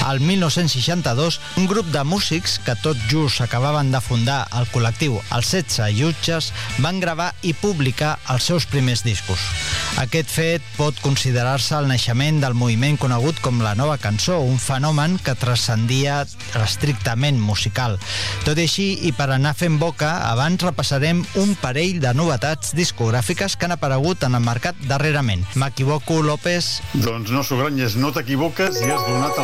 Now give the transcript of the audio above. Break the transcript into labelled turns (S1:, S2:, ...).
S1: Al 1962, un grup de músics que tot just acabaven de fundar el col·lectiu Els 16 Jutges van gravar i publicar els seus primers discos. Aquest fet pot considerar-se el naixement del moviment conegut com la nova cançó, un fenomen que transcendia l'estrictament musical. Tot i així, i per anar fent boca, abans repassarem un parell de novetats discogràfiques que han aparegut en el mercat darrerament. M'equivoco, López?
S2: Doncs no, Sugranyes, no t'equivoques i has donat